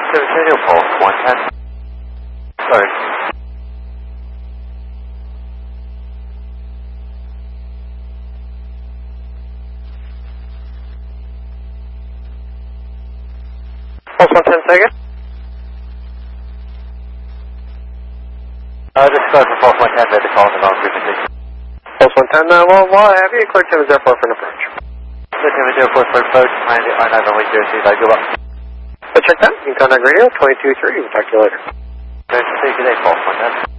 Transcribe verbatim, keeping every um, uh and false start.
Service Radio, Pulse one ten. Sorry. Pulse one ten, second. Uh, this is for Pulse one ten, ready to call in the wrong frequency. Pulse one ten, uh, well, while I have you, clear Tim zero four for an approach. Clear Tim zero four for approach, mind the R nine one zero three, I go up. So check that, you can contact radio, two two three, we'll talk to you later. Good day, Pulse one ten.